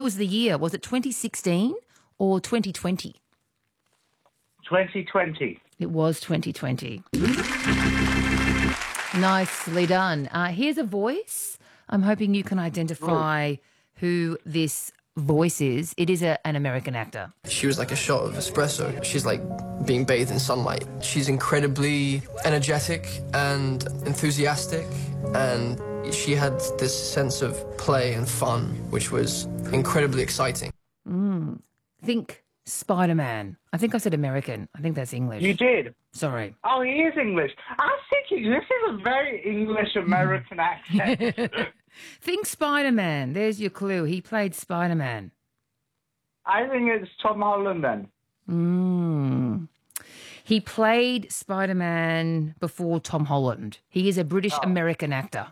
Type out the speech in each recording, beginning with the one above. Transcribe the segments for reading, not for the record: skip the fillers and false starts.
was the year? Was it 2016 or 2020? 2020. It was 2020. Nicely done. Here's a voice. I'm hoping you can identify who this voice is. It is an American actor. She was like a shot of espresso. She's like being bathed in sunlight. She's incredibly energetic and enthusiastic, and she had this sense of play and fun, which was incredibly exciting. Think Spider-Man. I think I said American. I think that's English. You did. Sorry. Oh, he is English. I was thinking this is a very English-American accent. Think Spider-Man. There's your clue. He played Spider-Man. I think it's Tom Holland then. He played Spider-Man before Tom Holland. He is a British-American actor.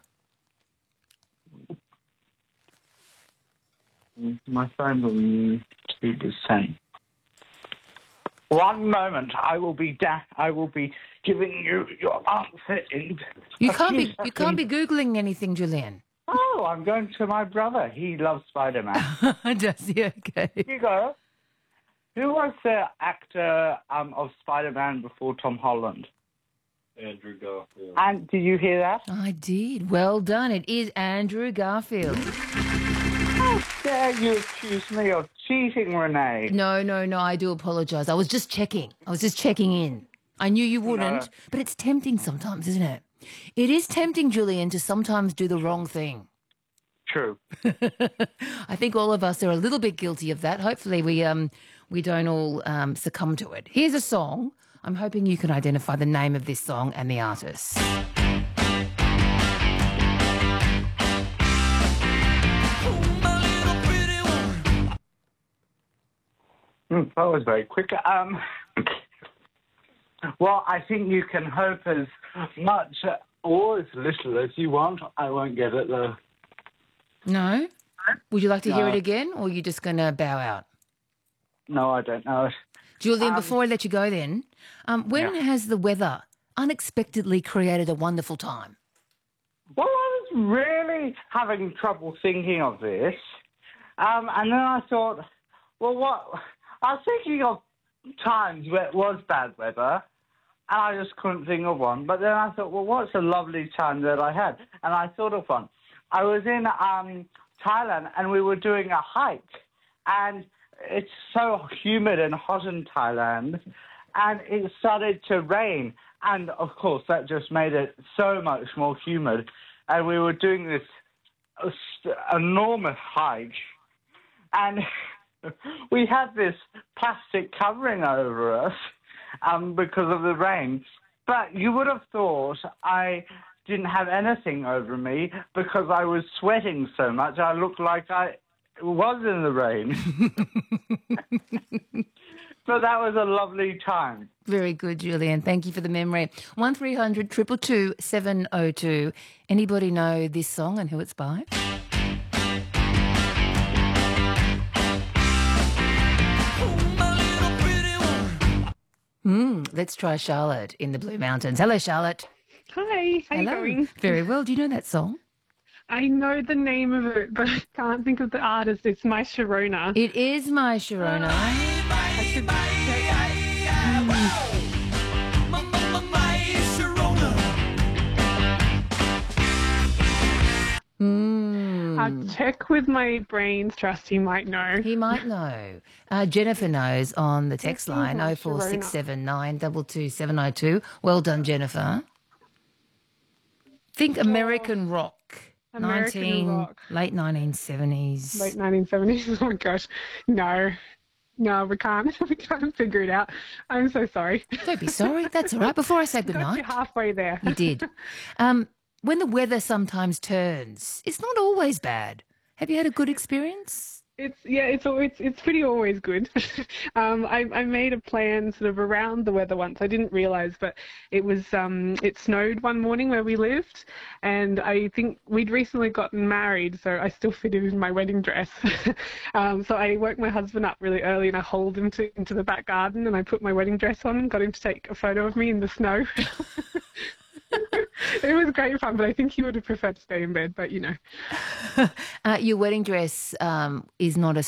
My phone will do the same. One moment, I will be giving you your answer in. You can't be googling anything, Julian. Oh, I'm going to my brother. He loves Spider-Man. Does he? Okay. Here you go. Who was the actor of Spider-Man before Tom Holland? Andrew Garfield. And did you hear that? I did. Well done. It is Andrew Garfield. How dare you accuse me of cheating, Renee? No. I do apologise. I was just checking in. I knew you wouldn't, but it's tempting sometimes, isn't it? It is tempting, Julian, to sometimes do the wrong thing. True. I think all of us are a little bit guilty of that. Hopefully we don't all succumb to it. Here's a song. I'm hoping you can identify the name of this song and the artist. That was very quick. Well, I think you can hope as much or as little as you want. I won't get it, though. No? Would you like to hear No. it again, or are you just going to bow out? No, I don't know it. Julian, before I let you go then, when has the weather unexpectedly created a wonderful time? Well, I was really having trouble thinking of this. And then I thought, well, what? I was thinking of times where it was bad weather, and I just couldn't think of one. But then I thought, well, what's a lovely time that I had? And I thought of one. I was in Thailand, and we were doing a hike, and it's so humid and hot in Thailand, and it started to rain. And, of course, that just made it so much more humid. And we were doing this enormous hike, and we had this plastic covering over us because of the rain. But you would have thought I didn't have anything over me because I was sweating so much. I looked like I was in the rain. But that was a lovely time. Very good, Julian. Thank you for the memory. 1300 222 702. Anybody know this song and who it's by? Let's try Charlotte in the Blue Mountains. Hello, Charlotte. Hi, how Hello. you going? Very well. Do you know that song? I know the name of it, but I can't think of the artist. It's My Sharona. It is My Sharona. I'll check with my brains trust. He might know. He might know. Jennifer knows on the text line, My 04679 22702. Well done, Jennifer. Think American rock. American rock. Late 1970s. Late 1970s. Oh my gosh. No, we can't. We can't figure it out. I'm so sorry. Don't be sorry. That's all right. Before I say Got goodnight. you halfway there. You did. When the weather sometimes turns, it's not always bad. Have you had a good experience? It's pretty always good. I made a plan sort of around the weather once. I didn't realise, but it snowed one morning where we lived, and I think we'd recently gotten married, so I still fitted in my wedding dress. So I woke my husband up really early, and I hauled him into the back garden, and I put my wedding dress on and got him to take a photo of me in the snow. It was great fun, but I think he would have preferred to stay in bed, but you know. Your wedding dress is not a